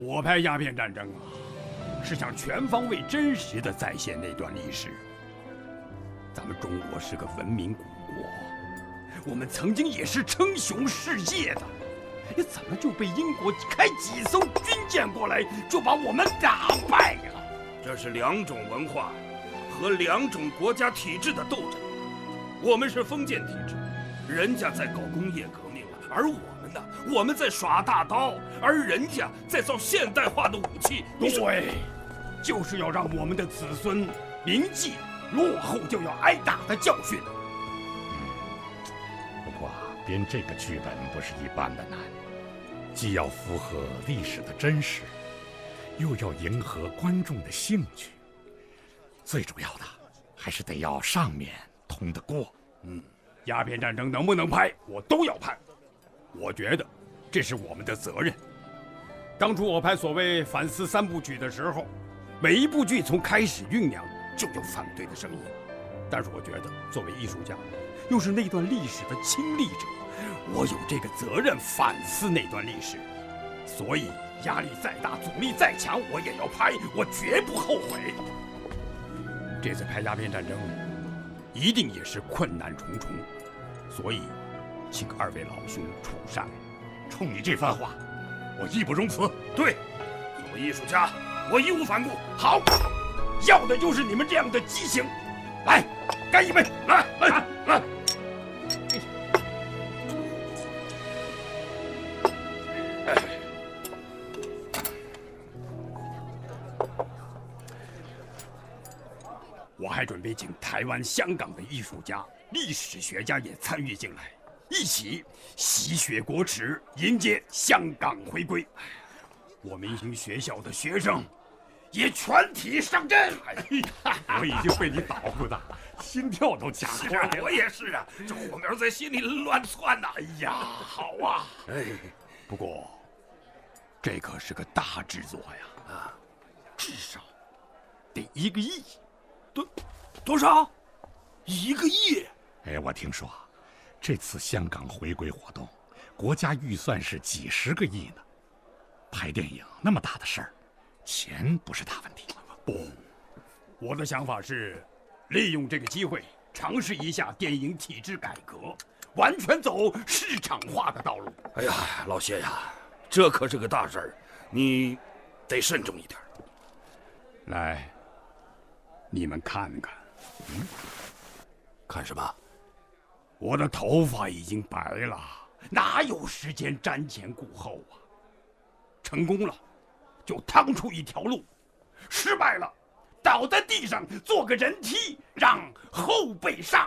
我拍鸦片战争啊，是想全方位真实的再现那段历史。咱们中国是个文明古国，我们曾经也是称雄世界的，怎么就被英国开几艘军舰过来就把我们打败了？ 这是两种文化和两种国家体制的斗争。我们是封建体制，人家在搞工业革命了，而我们呢，我们在耍大刀，而人家在造现代化的武器。 对，就是要让我们的子孙铭记落后就要挨打的教训。 不过编这个剧本不是一般的难，既要符合历史的真实，又要迎合观众的兴趣，最主要的还是得要上面通得过。 鸦片战争能不能拍，我都要拍。我觉得这是我们的责任。当初我拍所谓反思三部曲的时候，每一部剧从开始酝酿就有反对的声音，但是我觉得作为艺术家，又是那段历史的亲历者，我有这个责任反思那段历史。所以压力再大，阻力再强，我也要拍，我绝不后悔。这次拍鸦片战争一定也是困难重重，所以请二位老兄处善。 冲你这番话，我义不容辞。 对，作为艺术家，我义无反顾。 好，要的就是你们这样的激情。来，干一杯！来来来！我还准备请台湾、香港的艺术家、历史学家也参与进来，一起洗雪国耻，迎接香港回归。我明星学校的学生也全体上阵。 我已经被你捣鼓的心跳都加快了。 我也是啊，这火苗在心里乱窜呐。 哎呀，好啊！不过这可是个大制作呀，至少得1个亿。 多少？1个亿？ 我听说这次香港回归活动，国家预算是几十个亿呢。拍电影那么大的事儿，钱不是大问题。 不，我的想法是，利用这个机会尝试一下电影体制改革，完全走市场化的道路。 哎呀，老谢呀，这可是个大事儿，你得慎重一点。 来，你们看看。 看什么？ 我的头发已经白了，哪有时间瞻前顾后啊？成功了，就趟出一条路；失败了，倒在地上做个人梯，让后辈上。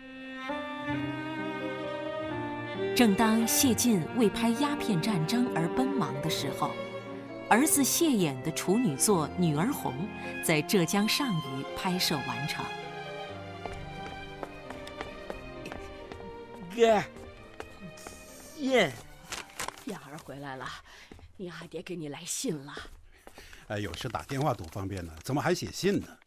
正当谢晋为拍鸦片战争而奔忙的时候，儿子谢衍的处女作《女儿红》在浙江上虞拍摄完成。 哥，信，燕儿回来了，你阿爹给你来信了。 有时打电话多方便呢，怎么还写信呢？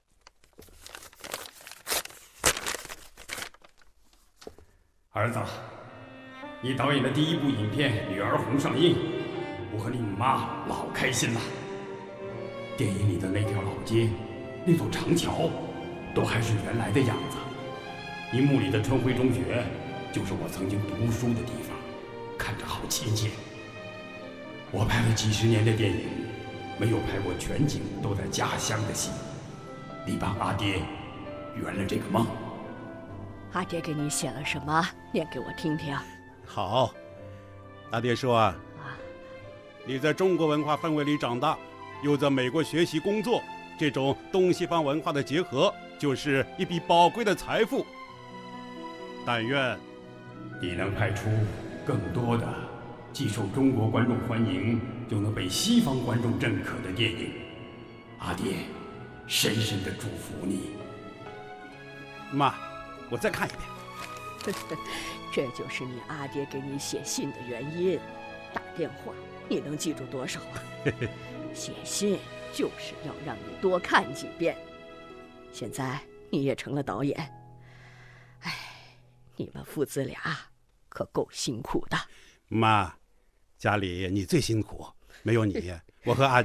儿子，你导演的第1部影片《女儿红》上映，我和你母妈老开心了。电影里的那条老街，那座长桥，都还是原来的样子。银幕里的春晖中学，就是我曾经读书的地方，看着好亲切。我拍了几十年的电影，没有拍过全景都在家乡的戏。你帮阿爹圆了这个梦。 阿爹给你写了什么？念给我听听。 好，大爹说啊，你在中国文化氛围里长大，又在美国学习工作，这种东西方文化的结合，就是一笔宝贵的财富。但愿你能拍出更多的既受中国观众欢迎，又能被西方观众认可的电影。阿爹深深地祝福你。 妈，我再看一遍。 这就是你阿爹给你写信的原因。打电话你能记住多少啊？写信就是要让你多看几遍。现在你也成了导演，哎，你们父子俩可够辛苦的。 妈，家里你最辛苦，没有你，我和阿